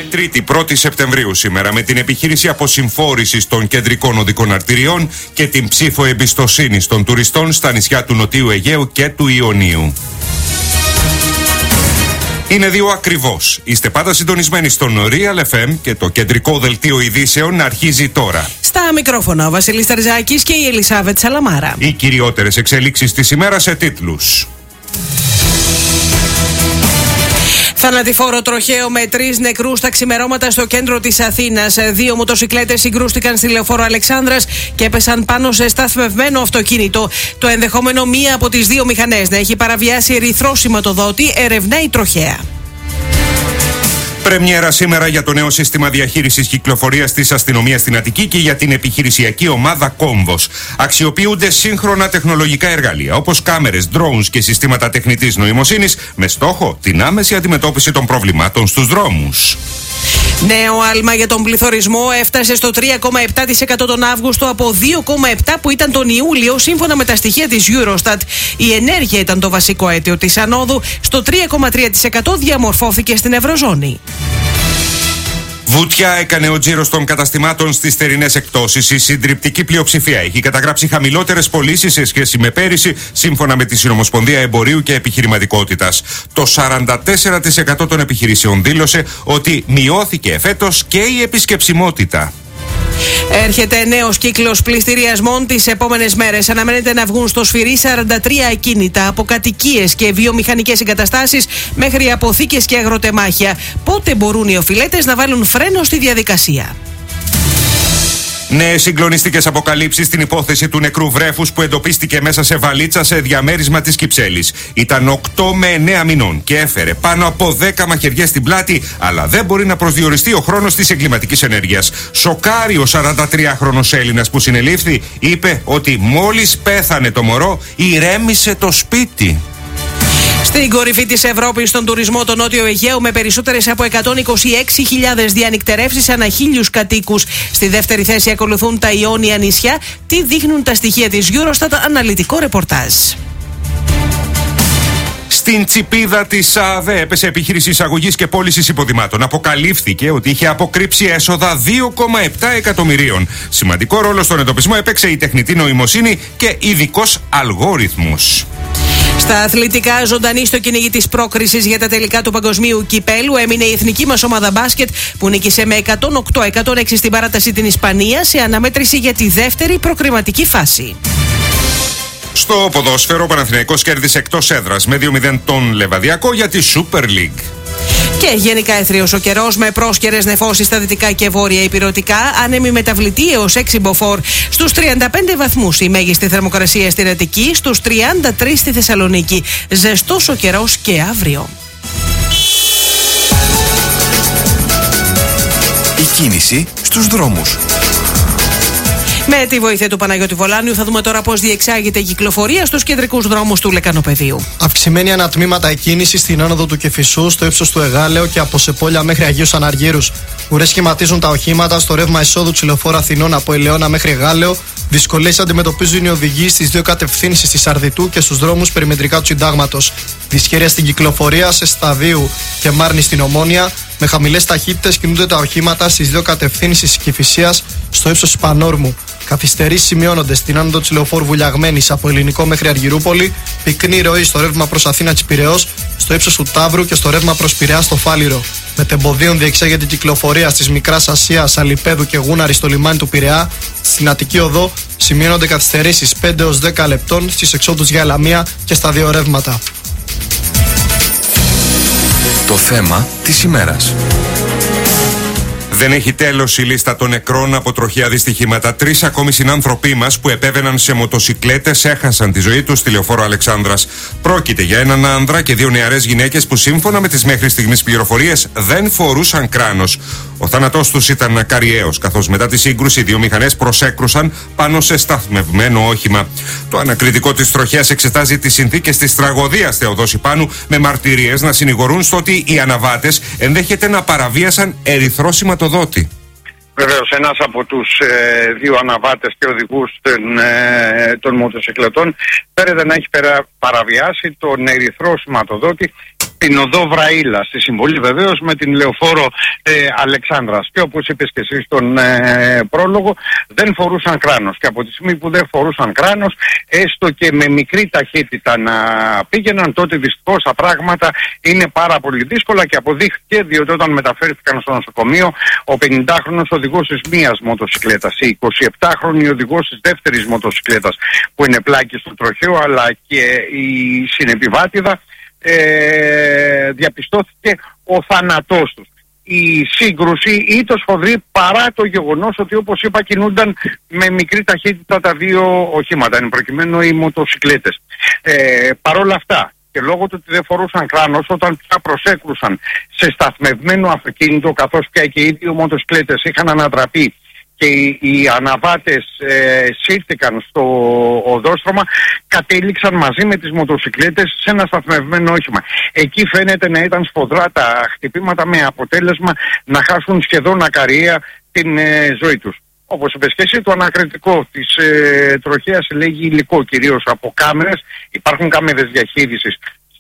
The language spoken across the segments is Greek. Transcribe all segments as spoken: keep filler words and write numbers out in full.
Τρίτη, πρώτη Σεπτεμβρίου σήμερα, με την επιχείρηση αποσυμφόρησης των κεντρικών οδικών αρτηριών και την ψήφο εμπιστοσύνης των τουριστών στα νησιά του Νοτιού Αιγαίου και του Ιωνίου. Είναι δύο ακριβώς. Είστε πάντα συντονισμένοι στον Real εφ εμ και το κεντρικό δελτίο ειδήσεων αρχίζει τώρα. Στα μικρόφωνα ο Βασίλης Τερζάκης και η Ελισάβετ Σαλαμάρα. Οι κυριότερες εξελίξεις της ημέρας σε τίτλους. Θανατηφόρο τροχαίο με τρεις νεκρούς στα ξημερώματα στο κέντρο της Αθήνας. Δύο μοτοσικλέτες συγκρούστηκαν στη λεωφόρο Αλεξάνδρας και έπεσαν πάνω σε σταθμευμένο αυτοκίνητο. Το ενδεχόμενο μία από τις δύο μηχανές να έχει παραβιάσει ερυθρό σηματοδότη ερευνάει η τροχαία. Πρεμιέρα σήμερα για το νέο σύστημα διαχείρισης κυκλοφορίας της αστυνομίας στην Αττική και για την επιχειρησιακή ομάδα Κόμβος. Αξιοποιούνται σύγχρονα τεχνολογικά εργαλεία όπως κάμερες, drones και συστήματα τεχνητής νοημοσύνης με στόχο την άμεση αντιμετώπιση των προβλημάτων στους δρόμους. Νέο άλμα για τον πληθωρισμό έφτασε στο τρία κόμμα επτά τοις εκατό τον Αύγουστο από δύο κόμμα επτά τοις εκατό που ήταν τον Ιούλιο, σύμφωνα με τα στοιχεία της Eurostat. Η ενέργεια ήταν το βασικό αίτιο της ανόδου. Στο τρία κόμμα τρία τοις εκατό διαμορφώθηκε στην Ευρωζώνη. Βουτιά έκανε ο τζίρος των καταστημάτων στις θερινές εκπτώσεις. Η συντριπτική πλειοψηφία έχει καταγράψει χαμηλότερες πωλήσεις σε σχέση με πέρυσι, σύμφωνα με τη Συνομοσπονδία Εμπορίου και Επιχειρηματικότητας. Το σαράντα τέσσερα τοις εκατό των επιχειρήσεων δήλωσε ότι μειώθηκε φέτος και η επισκεψιμότητα. Έρχεται νέος κύκλος πληστηριασμών τις επόμενες μέρες. Αναμένεται να βγουν στο σφυρί σαράντα τρία ακίνητα, από κατοικίες και βιομηχανικές εγκαταστάσεις μέχρι αποθήκες και αγροτεμάχια. Πότε μπορούν οι οφειλέτες να βάλουν φρένο στη διαδικασία? Νέες συγκλονιστικές αποκαλύψεις στην υπόθεση του νεκρού βρέφους που εντοπίστηκε μέσα σε βαλίτσα σε διαμέρισμα της Κυψέλης. Ήταν οκτώ με εννέα μηνών και έφερε πάνω από δέκα μαχαιριές στην πλάτη, αλλά δεν μπορεί να προσδιοριστεί ο χρόνος της εγκληματικής ενέργειας. Σοκάρει ο σαραντατριάχρονος Έλληνας που συνελήφθη, είπε ότι μόλις πέθανε το μωρό ηρέμησε το σπίτι. Στην κορυφή της Ευρώπης, στον τουρισμό, το Νότιο Αιγαίο, με περισσότερες από εκατόν είκοσι έξι χιλιάδες διανυκτερεύσεις ανά χίλιους κατοίκους. Στη δεύτερη θέση ακολουθούν τα Ιόνια νησιά. Τι δείχνουν τα στοιχεία της Eurostat, αναλυτικό ρεπορτάζ. Στην τσιπίδα της ΑΔΕ έπεσε επιχείρηση εισαγωγής και πώλησης υποδημάτων. Αποκαλύφθηκε ότι είχε αποκρύψει έσοδα δύο κόμμα επτά εκατομμυρίων. Σημαντικό ρόλο στον εντοπισμό έπαιξε η τεχνητή νοημοσύνη και ειδικός αλγόριθμος. Στα αθλητικά, ζωντανή στο κυνήγι της πρόκρισης για τα τελικά του παγκοσμίου κυπέλου έμεινε η εθνική μας ομάδα μπάσκετ που νίκησε με εκατόν οκτώ εκατόν έξι στην παράταση την Ισπανία σε αναμέτρηση για τη δεύτερη προκριματική φάση. Στο ποδόσφαιρο, ο Παναθηναϊκός κέρδισε εκτός έδρας με δύο μηδέν τον Λεβαδιακό για τη Super League. Και γενικά έθριος ο καιρός με πρόσκαιρες νεφώσεις στα δυτικά και βόρεια ηπειρωτικά, άνεμη μεταβλητή έως έξι μποφόρ. Στους τριάντα πέντε βαθμούς η μέγιστη θερμοκρασία στην Αττική, στους τριάντα τρεις στη Θεσσαλονίκη. Ζεστός ο καιρός και αύριο. Η κίνηση στους δρόμους. Με τη βοήθεια του Παναγιώτη Βολάνιου θα δούμε τώρα πώς διεξάγεται η κυκλοφορία στους κεντρικούς δρόμους του Λεκανοπεδίου. Αυξημένη ανατμήματα κίνηση στην άνοδο του Κεφισού, στο ύψος του Εγάλεο και από Σεπόλια μέχρι Αγίους Αναργύρους. Ουρές σχηματίζουν τα οχήματα στο ρεύμα εισόδου του Λεωφόρου Αθηνών από Ελαιώνα μέχρι Εγάλεο. Δυσκολίες αντιμετωπίζουν οι οδηγοί στις δύο κατευθύνσεις της Αρδιτού και στους δρόμους περιμετρικά του Συντάγματος. Δυσχέρεια στην κυκλοφορία σε Σταδίου και Μάρνη στην Ομόνια. Με χαμηλές ταχύτητες κινούνται τα οχήματα στις δύο κατευθύνσεις της Κηφισίας στο ύψος της Πανόρμου. Καθυστερήσεις σημειώνονται στην άνοδο της Λεωφόρου Βουλιαγμένης από Ελληνικό μέχρι Αργυρούπολη. Πυκνή ροή στο ρεύμα προς Αθήνα της Πειραιώς, στο ύψος του Ταύρου και στο ρεύμα προς Πειραιά στο Φάληρο. Μετεμποδίων διεξάγεται η κυκλοφορία της Μικράς Ασίας, Αλιπέδου και Γούναρη στο λιμάνι του Πειραιά. Στην Αττική Οδό σημειώνονται καθυστερήσεις πέντε έως δέκα λεπτών στις εξόδους για Ελαμία και στα δύο ρεύματα. Το θέμα της ημέρας. Δεν έχει τέλος η λίστα των νεκρών από τροχαία δυστυχήματα. Τρεις ακόμη συνάνθρωποι μας που επέβαιναν σε μοτοσικλέτες έχασαν τη ζωή τους στη λεωφόρο Αλεξάνδρας. Πρόκειται για έναν άνδρα και δύο νεαρές γυναίκες που σύμφωνα με τις μέχρι στιγμής πληροφορίες δεν φορούσαν κράνος. Ο θάνατός τους ήταν ακαριαίος, καθώς μετά τη σύγκρουση δύο μηχανές προσέκρουσαν πάνω σε σταθμευμένο όχημα. Το ανακριτικό της τροχέας εξετάζει τις συνθήκες της τραγωδίας Θεοδόση Πάνου, με μαρτυρίες να συνηγορούν στο ότι οι αναβάτες ενδέχεται να παραβίασαν ερυθρό σηματοδότη. Βεβαίως, ένας από τους ε, δύο αναβάτες και οδηγούς των, ε, των μοτοσυκλετών φέρεται να έχει παραβιάσει τον ερυθρό σηματοδότη την οδό Βραήλα, στη συμβολή βεβαίως με την λεωφόρο ε, Αλεξάνδρας. Και όπως είπες και εσύ στον ε, πρόλογο, δεν φορούσαν κράνος. Και από τη στιγμή που δεν φορούσαν κράνος, έστω και με μικρή ταχύτητα να πήγαιναν, τότε δυστυχώς τα πράγματα είναι πάρα πολύ δύσκολα και αποδείχθηκε, διότι όταν μεταφέρθηκαν στο νοσοκομείο, ο πενηντάχρονος οδηγός της μίας μοτοσυκλέτας, η εικοσιεπτάχρονη οδηγός της δεύτερης μοτοσυκλέτας που είναι πλάκη στο τροχαίο, αλλά και η συνεπιβάτηδα, Ε, διαπιστώθηκε ο θάνατός τους. Η σύγκρουση ήταν σφοδρή παρά το γεγονός ότι, όπως είπα, κινούνταν με μικρή ταχύτητα τα δύο οχήματα, εν προκειμένου οι μοτοσυκλέτες. Ε, Παρ' όλα αυτά, και λόγω του ότι δεν φορούσαν κράνος, όταν πια προσέκρουσαν σε σταθμευμένο αυτοκίνητο, καθώς πια και οι δύο μοτοσυκλέτες είχαν ανατραπεί και οι, οι αναβάτες ε, σύρθηκαν στο οδόστρωμα, κατέληξαν μαζί με τις μοτοσυκλέτες σε ένα σταθμευμένο όχημα. Εκεί φαίνεται να ήταν σφοδρά τα χτυπήματα, με αποτέλεσμα να χάσουν σχεδόν ακαριέα την ε, ζωή τους. Όπως είπες και εσύ, το ανακριτικό της ε, τροχέας λέγει υλικό, κυρίως από κάμερες. Υπάρχουν κάμερες διαχείρισης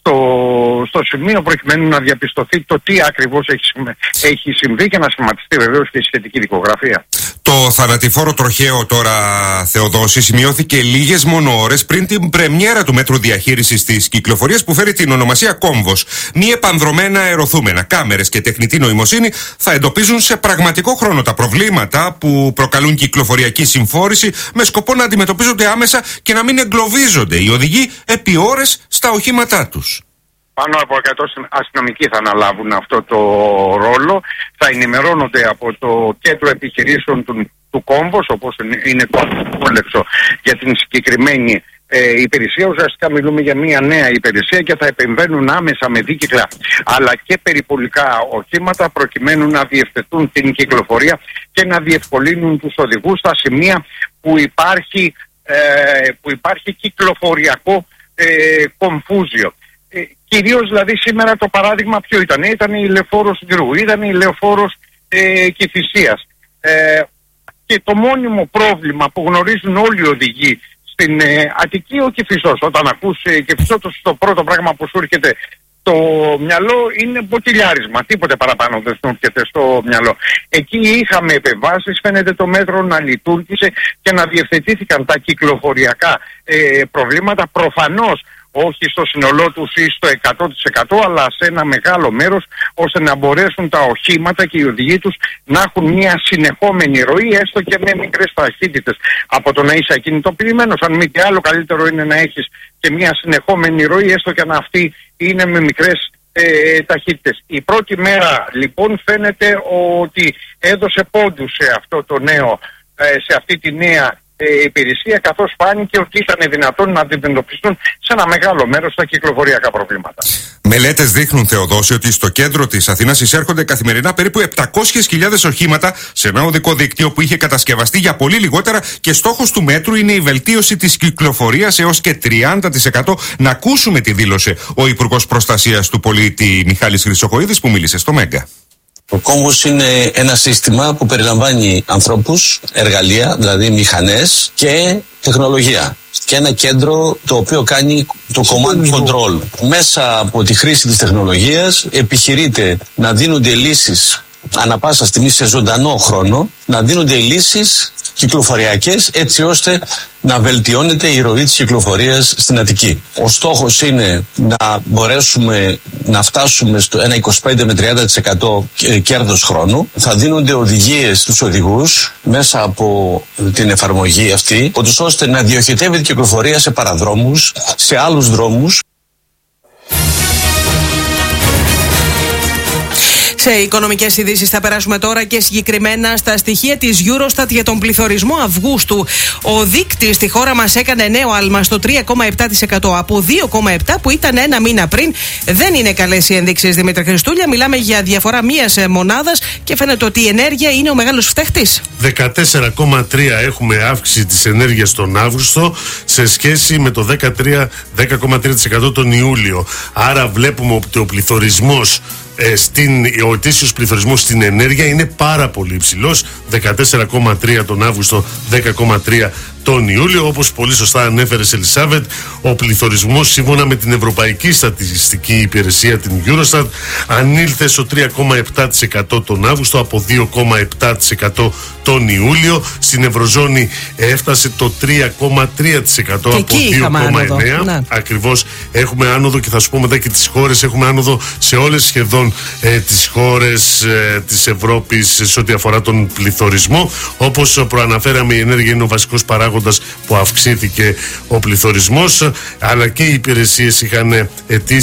στο, στο σημείο, προκειμένου να διαπιστωθεί το τι ακριβώς έχει, έχει συμβεί και να σχηματιστεί βεβαίως και η σχετική δικογραφία. Το θανατηφόρο τροχαίο τώρα, Θεοδόση, σημειώθηκε λίγες μόνο ώρες πριν την πρεμιέρα του μέτρου διαχείρισης της κυκλοφορίας που φέρει την ονομασία Κόμβος. Μη επανδρομένα αεροθούμενα, κάμερες και τεχνητή νοημοσύνη θα εντοπίζουν σε πραγματικό χρόνο τα προβλήματα που προκαλούν κυκλοφοριακή συμφόρηση, με σκοπό να αντιμετωπίζονται άμεσα και να μην εγκλωβίζονται οι οδηγοί επί ώρες στα οχήματά τους. Πάνω από εκατό αστυνομικοί θα αναλάβουν αυτό το ρόλο. Θα ενημερώνονται από το κέντρο επιχειρήσεων του, του Κόμβος, όπως είναι το απόλεξο για την συγκεκριμένη ε, υπηρεσία. Ουσιαστικά μιλούμε για μια νέα υπηρεσία και θα επεμβαίνουν άμεσα με δίκυκλα αλλά και περιπολικά οχήματα, προκειμένου να διευθετούν την κυκλοφορία και να διευκολύνουν τους οδηγούς στα σημεία που υπάρχει, ε, που υπάρχει κυκλοφοριακό ε, κομφούζιο. Ε, κυρίως δηλαδή σήμερα το παράδειγμα ποιο ήταν? Ήταν η λεωφόρος Γκρού, ήταν η λεωφόρος ε, Κηφισίας. Ε, και το μόνιμο πρόβλημα που γνωρίζουν όλοι οι οδηγοί στην ε, Αττική, ο Κηφισός. Όταν ακούς ε, Κηφισό, το πρώτο πράγμα που σου έρχεται στο μυαλό είναι μποτιλιάρισμα. Τίποτε παραπάνω δεν σου έρχεται στο μυαλό. Εκεί είχαμε επεμβάσεις, φαίνεται το μέτρο να λειτουργήσε και να διευθετήθηκαν τα κυκλοφοριακά ε, προβλήματα. Προφανώς όχι στο σύνολό τους ή στο εκατό τοις εκατό, αλλά σε ένα μεγάλο μέρος, ώστε να μπορέσουν τα οχήματα και οι οδηγοί τους να έχουν μια συνεχόμενη ροή, έστω και με μικρές ταχύτητες. Από το να είσαι ακινητοποιημένος, αν μη τι άλλο, καλύτερο είναι να έχεις και μια συνεχόμενη ροή, έστω και αν αυτή είναι με μικρές ε, ταχύτητες. Η πρώτη μέρα λοιπόν φαίνεται ότι έδωσε πόντους σε αυτό το νέο, ε, σε αυτή τη νέα Ε, υπηρεσία, καθώς φάνηκε ότι ήταν δυνατόν να αντιμετωπιστούν σε ένα μεγάλο μέρος τα κυκλοφοριακά προβλήματα. Μελέτες δείχνουν, Θεοδόση, ότι στο κέντρο της Αθήνας εισέρχονται καθημερινά περίπου επτακόσιες χιλιάδες οχήματα σε ένα οδικό δίκτυο που είχε κατασκευαστεί για πολύ λιγότερα, και στόχος του μέτρου είναι η βελτίωση της κυκλοφορίας έως και τριάντα τοις εκατό. Να ακούσουμε τι δήλωσε ο Υπουργός Προστασίας του Πολίτη Μιχάλης Χρυσοχοΐδης, που μίλησε στο Μέγκα. Ο Κόμβος είναι ένα σύστημα που περιλαμβάνει ανθρώπους, εργαλεία, δηλαδή μηχανές και τεχνολογία. Και ένα κέντρο το οποίο κάνει το command control. Μέσα από τη χρήση της τεχνολογίας επιχειρείται να δίνονται λύσεις ανά πάσα στιγμή, σε ζωντανό χρόνο, να δίνονται λύσεις κυκλοφοριακές, έτσι ώστε να βελτιώνεται η ροή της κυκλοφορίας στην Αττική. Ο στόχος είναι να μπορέσουμε να φτάσουμε στο ένα είκοσι πέντε με τριάντα τοις εκατό κέρδος χρόνου. Θα δίνονται οδηγίες στους οδηγούς μέσα από την εφαρμογή αυτή, ώστε να διοχετεύεται η κυκλοφορία σε παραδρόμους, σε άλλους δρόμους. Σε οικονομικές ειδήσεις θα περάσουμε τώρα και συγκεκριμένα στα στοιχεία της Eurostat για τον πληθωρισμό Αυγούστου. Ο δείκτης στη χώρα μας έκανε νέο άλμα στο τρία κόμμα επτά τοις εκατό από δύο κόμμα επτά τοις εκατό που ήταν ένα μήνα πριν. Δεν είναι καλές οι ενδείξεις, Δημήτρη Χριστούλια. Μιλάμε για διαφορά μίας μονάδας και φαίνεται ότι η ενέργεια είναι ο μεγάλος φταίχτης. δεκατέσσερα κόμμα τρία έχουμε αύξηση της ενέργειας τον Αύγουστο σε σχέση με το δέκα κόμμα τρία τοις εκατό τον Ιούλιο. Άρα βλέπουμε ότι ο πληθωρισμός Ε, στην, ο ετήσιος πληθωρισμός στην ενέργεια είναι πάρα πολύ υψηλός, δεκατέσσερα κόμμα τρία τον Αύγουστο, δέκα κόμμα τρία τον Ιούλιο. Όπως πολύ σωστά ανέφερες, Ελισάβετ, ο πληθωρισμός σύμφωνα με την Ευρωπαϊκή Στατιστική Υπηρεσία, την Eurostat, ανήλθε στο τρία κόμμα επτά τοις εκατό τον Αύγουστο από δύο κόμμα επτά τοις εκατό τον Ιούλιο. Στην Ευρωζώνη έφτασε το τρία κόμμα τρία τοις εκατό από δύο κόμμα εννέα τοις εκατό. Ναι. Ακριβώς, έχουμε άνοδο και θα σου πω μετά και τις χώρες. Έχουμε άνοδο σε όλες σχεδόν ε, τις χώρες ε, της Ευρώπης σε ό,τι αφορά τον πληθωρισμό. Όπως προαναφέραμε, η ενέργεια είναι ο βασικός παράγοντας που αυξήθηκε ο πληθωρισμός, αλλά και οι υπηρεσίες είχαν αιτήσει